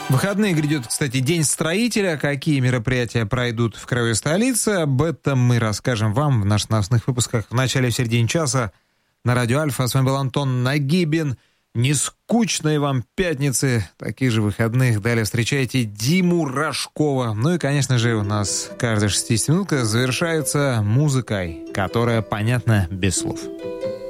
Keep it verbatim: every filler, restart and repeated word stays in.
В выходные грядет, кстати, День строителя. Какие мероприятия пройдут в краевой столице? Об этом мы расскажем вам в наших новостных выпусках в начале и в середине часа на Радио Альфа. С вами был Антон Нагибин. Не скучной вам пятницы, таких же выходных. Далее встречайте Диму Рожкова. Ну и, конечно же, у нас каждая шестидесятиминутка завершается музыкой, которая понятна без слов.